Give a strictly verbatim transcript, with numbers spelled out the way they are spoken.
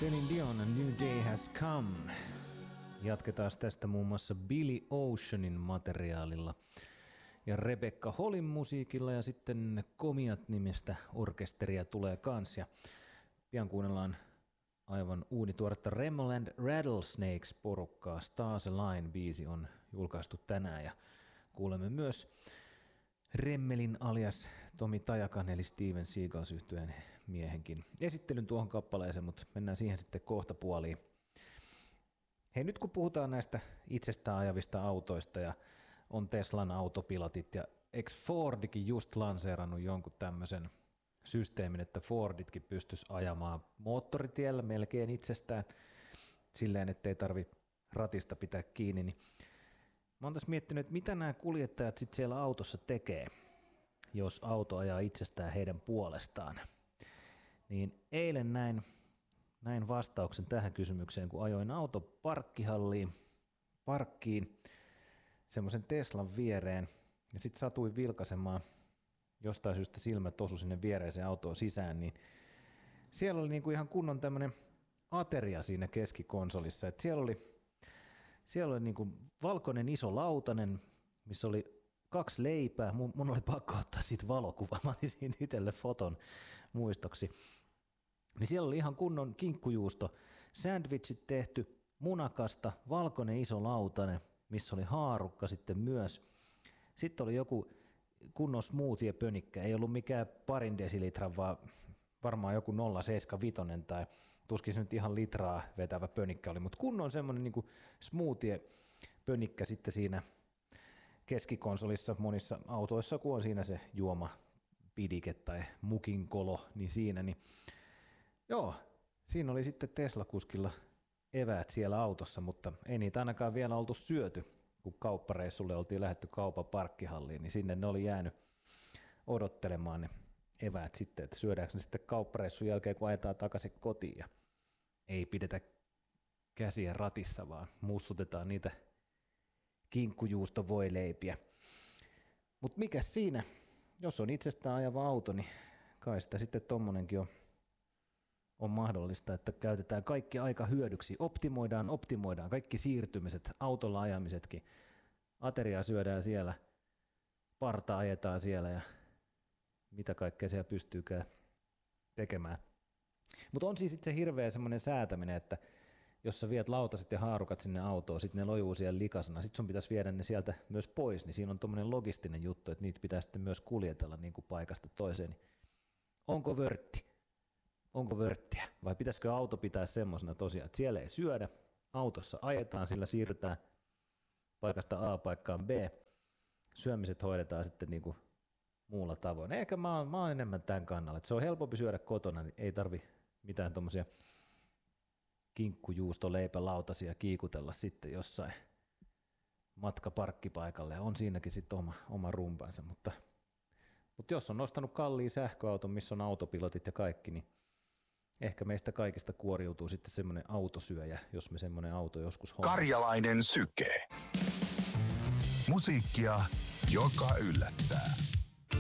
Celine Dion, A New Day Has Come. Jatketaan tästä muun muassa Billy Oceanin materiaalilla ja Rebecca Hallin musiikilla ja sitten Komiat-nimistä orkesteria tulee kans. Ja pian kuunnellaan aivan uunituoretta Remoland Rattlesnakes porukkaa. Stars Align-biisi on julkaistu tänään ja kuulemme myös Remmelin alias Tomi Tajakan eli Steven Seagals-yhtyeen miehenkin esittelyn tuohon kappaleeseen, mutta mennään siihen sitten kohta puoliin. Hei, nyt kun puhutaan näistä itsestään ajavista autoista ja on Teslan autopilotit ja eikö Fordikin just lanseerannut jonkun tämmöisen systeemin, että Forditkin pystyisi ajamaan moottoritiellä melkein itsestään silleen, ettei tarvi ratista pitää kiinni, niin mä oon tässä miettinyt, että mitä nämä kuljettajat sitten siellä autossa tekee, jos auto ajaa itsestään heidän puolestaan. Niin eilen näin, näin vastauksen tähän kysymykseen, kun ajoin auto parkkihalliin, parkkiin, semmoisen Teslan viereen, ja sitten satuin vilkaisemaan, jostain syystä silmät osu sinne viereiseen autoon sisään, niin siellä oli niinku ihan kunnon tämmöinen ateria siinä keskikonsolissa, että siellä oli Siellä oli niin kuin valkoinen iso lautanen, missä oli kaksi leipää. Mun, mun oli pakko ottaa siitä valokuva. Mä otin siitä itselle foton muistoksi. Niin siellä oli ihan kunnon kinkkujuusto. Sandwichit tehty munakasta, valkoinen iso lautanen, missä oli haarukka sitten myös. Sitten oli joku kunnon smoothie-pönikkä. Ei ollut mikään parin desilitran, vaan varmaan joku nolla pilkku seitsemänkymmentäviisi tai tuskin se nyt ihan litraa vetävä pönikkä oli, mutta kunnon semmoinen niin kuin smoothie-pönikkä sitten siinä keskikonsolissa monissa autoissa, kun on siinä se juoma pidike tai mukinkolo, niin siinä, niin joo, siinä oli sitten Tesla-kuskilla eväät siellä autossa, mutta ei niitä ainakaan vielä oltu syöty, kun kauppareissulle oltiin lähdetty kaupan parkkihalliin, niin sinne ne oli jäänyt odottelemaan ne eväät sitten, että syödäänkö ne sitten kauppareissun jälkeen, kun ajetaan takaisin kotiin ja ei pidetä käsiä ratissa, vaan mussutetaan niitä kinkkujuustovoileipiä. Mutta mikä siinä, jos on itsestään ajava auto, niin kai sitä sitten tommonenkin on, on mahdollista, että käytetään kaikki aika hyödyksi, optimoidaan, optimoidaan kaikki siirtymiset, autolla ajamisetkin, ateriaa syödään siellä, parta ajetaan siellä ja mitä kaikkea siellä pystyykään tekemään. Mutta on siis se hirveä semmoinen säätäminen, että jos sä viet lautaset ja haarukat sinne autoon, sitten ne lojuu siellä likasena, sitten sun pitäisi viedä ne sieltä myös pois, niin siinä on tommoinen logistinen juttu, että niitä pitää sitten myös kuljetella niin kuin paikasta toiseen. Niin onko vörtti? Onko vörttiä? Vai pitäisikö auto pitää semmoisena tosiaan, että siellä ei syödä, autossa ajetaan, sillä siirrytään paikasta A paikkaan B, syömiset hoidetaan sitten niin kuin muulla tavoin. Ehkä mä oon, mä oon enemmän tämän kannalla, että se on helpompi syödä kotona, niin ei tarvi mitään tommosia kinkkujuustoleipälautasia kiikutella sitten jossain matkaparkkipaikalle. On siinäkin sitten oma, oma rumpansa, mutta, mutta jos on ostanut kalliin sähköauton, missä on autopilotit ja kaikki, niin ehkä meistä kaikista kuoriutuu sitten semmoinen autosyöjä, jos me semmoinen auto joskus hommaa. Karjalainen syke. Musiikkia, joka yllättää.